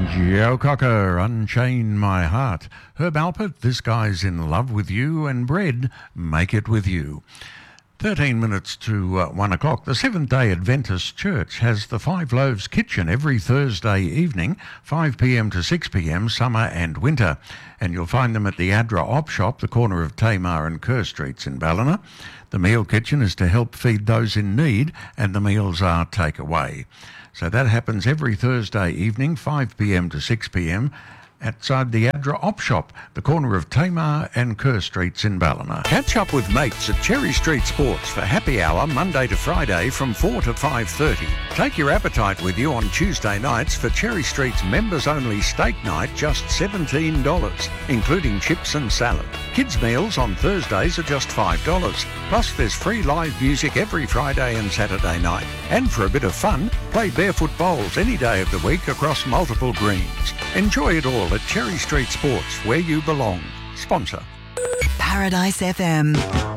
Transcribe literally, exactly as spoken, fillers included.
Joe Cocker, Unchain My Heart. Herb Alpert, This Guy's in Love with You. And Bread, Make It With You. thirteen minutes to uh, one o'clock. The Seventh-day Adventist Church has the Five Loaves Kitchen every Thursday evening, five p.m. to six p.m, summer and winter. And you'll find them at the Adra Op Shop, the corner of Tamar and Kerr Streets in Ballina. The meal kitchen is to help feed those in need, and the meals are takeaway. So that happens every Thursday evening, five p.m. to six p.m, outside the Adra Op Shop, the corner of Tamar and Kerr Streets in Ballina. Catch up with mates at Cherry Street Sports for happy hour Monday to Friday from four to five thirty. Take your appetite with you on Tuesday nights for Cherry Street's members-only steak night, just seventeen dollars, including chips and salad. Kids' meals on Thursdays are just five dollars. Plus there's free live music every Friday and Saturday night. And for a bit of fun, play barefoot bowls any day of the week across multiple greens. Enjoy it all at Cherry Street Sports, where you belong. Sponsor. Paradise F M.